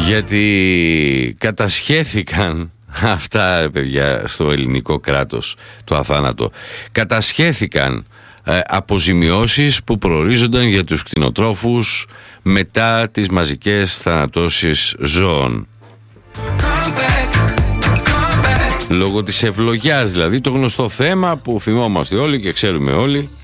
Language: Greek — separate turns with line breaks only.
Γιατί κατασχέθηκαν αυτά, παιδιά, στο ελληνικό κράτος, το αθάνατο. Κατασχέθηκαν αποζημιώσεις που προορίζονταν για τους κτηνοτρόφους μετά τις μαζικές θανατώσεις ζώων. Λόγω της ευλογιάς, δηλαδή, το γνωστό θέμα που θυμόμαστε όλοι και ξέρουμε όλοι,